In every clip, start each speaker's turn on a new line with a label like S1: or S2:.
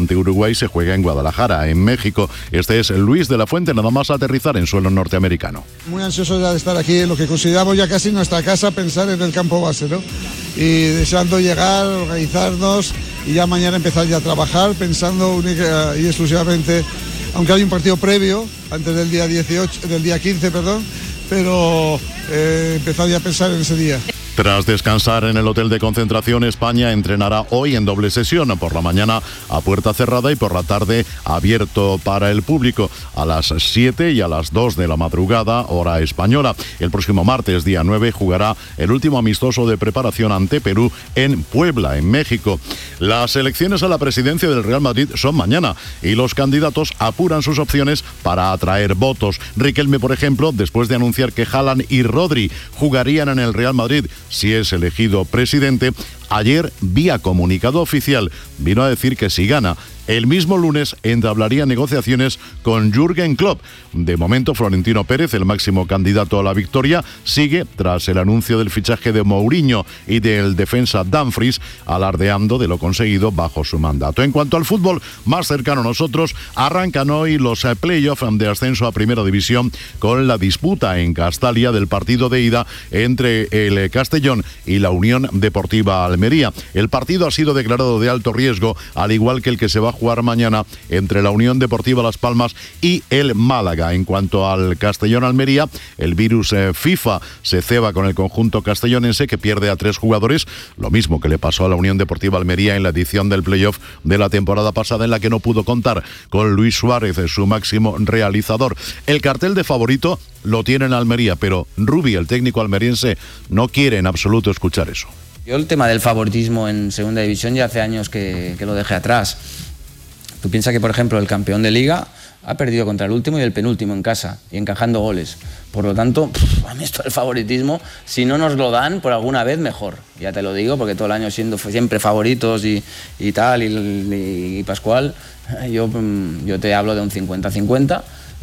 S1: ante Uruguay se juega en Guadalajara, en México. Este es Luis de la Fuente, nada más aterrizar en suelo norteamericano.
S2: Muy ansioso ya de estar aquí, en lo que consideramos ya casi nuestra casa, pensar en el campo base, ¿no? Y deseando llegar, organizarnos y ya mañana empezar ya a trabajar, pensando única y exclusivamente, aunque hay un partido previo, antes del día 15, pero empezar ya a pensar en ese día.
S1: Tras descansar en el hotel de concentración, España entrenará hoy en doble sesión, por la mañana a puerta cerrada y por la tarde abierto para el público, a las 7 y a las 2 de la madrugada, hora española. El próximo martes, día 9, jugará el último amistoso de preparación ante Perú en Puebla, en México. Las elecciones a la presidencia del Real Madrid son mañana y los candidatos apuran sus opciones para atraer votos. Riquelme, por ejemplo, después de anunciar que Haaland y Rodri jugarían en el Real Madrid si es elegido presidente, ayer, vía comunicado oficial, vino a decir que si gana, el mismo lunes entablaría negociaciones con Jürgen Klopp. De momento, Florentino Pérez, el máximo candidato a la victoria, sigue tras el anuncio del fichaje de Mourinho y del defensa Dumfries, alardeando de lo conseguido bajo su mandato. En cuanto al fútbol más cercano a nosotros, arrancan hoy los playoffs de ascenso a Primera División con la disputa en Castalia del partido de ida entre el Castellón y la Unión Deportiva Almería. El partido ha sido declarado de alto riesgo, al igual que el que se va a jugar mañana entre la Unión Deportiva Las Palmas y el Málaga. En cuanto al Castellón-Almería, el virus FIFA se ceba con el conjunto castellonense, que pierde a 3 jugadores, lo mismo que le pasó a la Unión Deportiva Almería en la edición del playoff de la temporada pasada, en la que no pudo contar con Luis Suárez, su máximo realizador. El cartel de favorito lo tiene en Almería, pero Rubi, el técnico almeriense, no quiere en absoluto escuchar eso.
S3: Yo el tema del favoritismo en segunda división ya hace años que lo dejé atrás. Tú piensas que, por ejemplo, el campeón de Liga ha perdido contra el último y el penúltimo en casa y encajando goles. Por lo tanto, a mí esto del favoritismo, si no nos lo dan por alguna vez, mejor. Ya te lo digo, porque todo el año siendo siempre favoritos y tal, y Pascual, yo te hablo de un 50-50.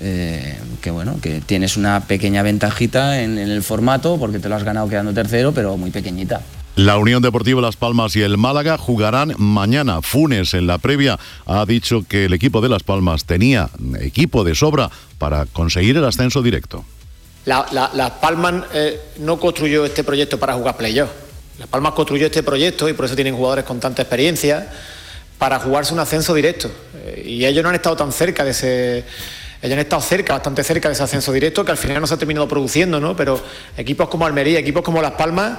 S3: Que bueno, que tienes una pequeña ventajita en el formato, porque te lo has ganado quedando tercero, pero muy pequeñita.
S1: La Unión Deportiva Las Palmas y el Málaga jugarán mañana. Funes, en la previa, ha dicho que el equipo de Las Palmas tenía equipo de sobra para conseguir el ascenso directo.
S4: Las Palmas no construyó este proyecto para jugar playoff. Las Palmas construyó este proyecto, y por eso tienen jugadores con tanta experiencia, para jugarse un ascenso directo. Y ellos no han estado tan cerca de ese... Ellos han estado bastante cerca de ese ascenso directo, que al final no se ha terminado produciendo, ¿no? Pero equipos como Almería, equipos como Las Palmas,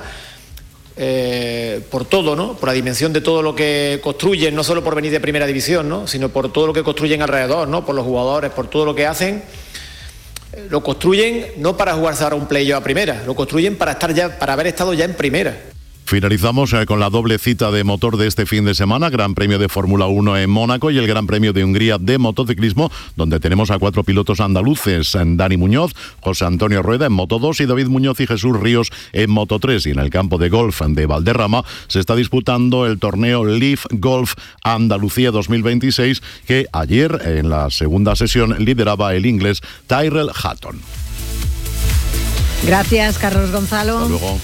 S4: por todo, ¿no? Por la dimensión de todo lo que construyen, no solo por venir de Primera División, ¿no? Sino por todo lo que construyen alrededor, ¿no? Por los jugadores, por todo lo que hacen. Lo construyen no para jugarse ahora un playoff a Primera, lo construyen para haber estado ya en Primera.
S1: Finalizamos con la doble cita de motor de este fin de semana, Gran Premio de Fórmula 1 en Mónaco y el Gran Premio de Hungría de motociclismo, donde tenemos a 4 pilotos andaluces, Dani Muñoz, José Antonio Rueda en Moto 2 y David Muñoz y Jesús Ríos en Moto 3. Y en el campo de golf de Valderrama se está disputando el torneo Leaf Golf Andalucía 2026, que ayer en la segunda sesión lideraba el inglés Tyrrell Hatton.
S5: Gracias, Carlos Gonzalo.
S1: Hasta luego.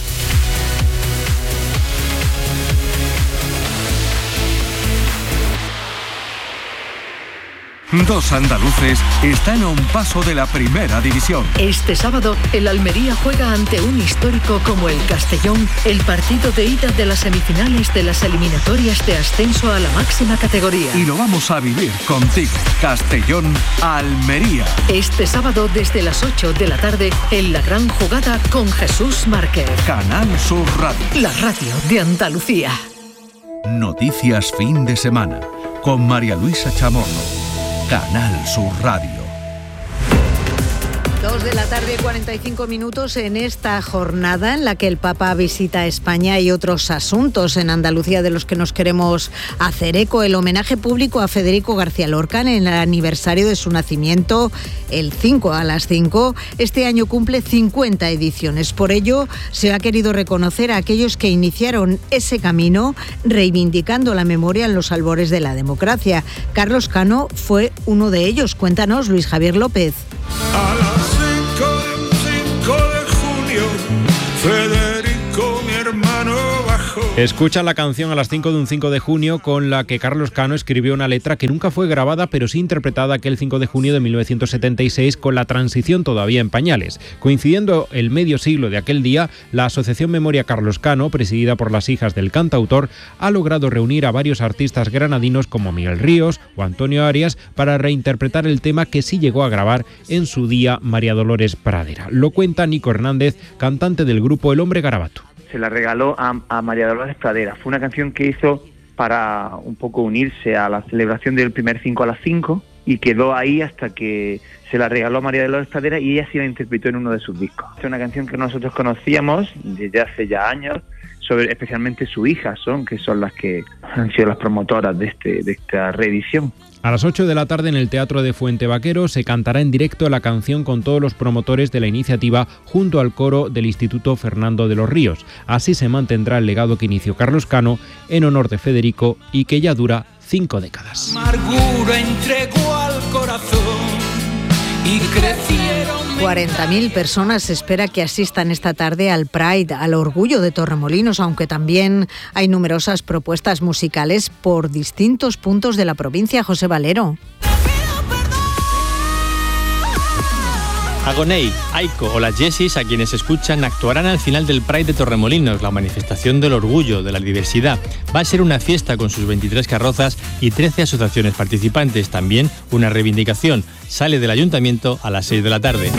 S6: Dos andaluces están a un paso de la Primera División.
S7: Este sábado, el Almería juega ante un histórico como el Castellón, el partido de ida de las semifinales de las eliminatorias de ascenso a la máxima categoría.
S6: Y lo vamos a vivir contigo. Castellón-Almería.
S7: Este sábado, desde las 8 de la tarde, en la gran jugada con Jesús Márquez.
S6: Canal Sur Radio.
S7: La radio de Andalucía.
S6: Noticias fin de semana con María Luisa Chamorro. Canal Sur Radio.
S5: 2 de la tarde, 45 minutos en esta jornada en la que el Papa visita España y otros asuntos en Andalucía de los que nos queremos hacer eco. El homenaje público a Federico García Lorca en el aniversario de su nacimiento, el 5 a las 5. Este año cumple 50 ediciones. Por ello, se ha querido reconocer a aquellos que iniciaron ese camino reivindicando la memoria en los albores de la democracia. Carlos Cano fue uno de ellos. Cuéntanos, Luis Javier López.
S8: A las 5 de junio, Federico, mi hermano, bajó Escucha la canción a las 5 de un 5 de junio con la que Carlos Cano escribió una letra que nunca fue grabada pero sí interpretada aquel 5 de junio de 1976 con la transición todavía en pañales. Coincidiendo el medio siglo de aquel día, la Asociación Memoria Carlos Cano, presidida por las hijas del cantautor, ha logrado reunir a varios artistas granadinos como Miguel Ríos o Antonio Arias para reinterpretar el tema que sí llegó a grabar en su día María Dolores Pradera. Lo cuenta Nico Hernández, cantante del grupo El Hombre Garabato.
S9: Se la regaló a María Dolores Pradera. Fue una canción que hizo para un poco unirse a la celebración del primer 5 a las 5 y quedó ahí hasta que se la regaló a María Dolores Pradera y ella sí la interpretó en uno de sus discos. Es una canción que nosotros conocíamos desde hace ya años, especialmente su hija, que son las que han sido las promotoras de esta reedición.
S8: A las 8 de la tarde en el Teatro de Fuente Vaquero se cantará en directo la canción con todos los promotores de la iniciativa junto al coro del Instituto Fernando de los Ríos. Así se mantendrá el legado que inició Carlos Cano en honor de Federico y que ya dura 5 décadas.
S10: Amargura entregó al corazón y crecieron.
S5: 40.000 personas se espera que asistan esta tarde al Pride, al Orgullo de Torremolinos, aunque también hay numerosas propuestas musicales por distintos puntos de la provincia. José Valero.
S11: Agoney, Aiko o las Jessis, a quienes escuchan, actuarán al final del Pride de Torremolinos, la manifestación del orgullo, de la diversidad. Va a ser una fiesta con sus 23 carrozas y 13 asociaciones participantes. También una reivindicación. Sale del ayuntamiento a las 6 de la tarde.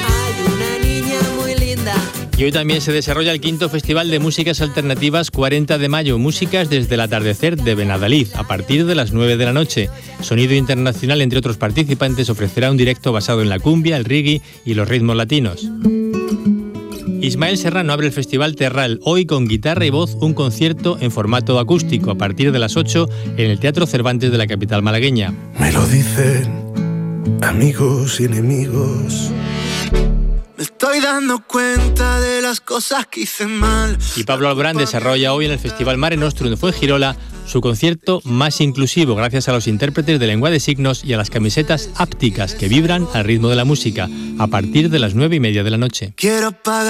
S11: Y hoy también se desarrolla el 5º Festival de Músicas Alternativas 40 de mayo, músicas desde el atardecer de Benadalid, a partir de las 9 de la noche. Sonido Internacional, entre otros participantes, ofrecerá un directo basado en la cumbia, el reggae y los ritmos latinos. Ismael Serrano abre el Festival Terral, hoy con guitarra y voz, un concierto en formato acústico, a partir de las 8 en el Teatro Cervantes de la capital malagueña.
S12: Me lo dicen amigos y enemigos. Me estoy dando cuenta de las cosas que hice mal.
S11: Y Pablo Alborán desarrolla hoy en el Festival Mare Nostrum de Fuengirola su concierto más inclusivo, gracias a los intérpretes de lengua de signos y a las camisetas ápticas que vibran al ritmo de la música, a partir de las 9:30 de la noche.
S12: Quiero pagar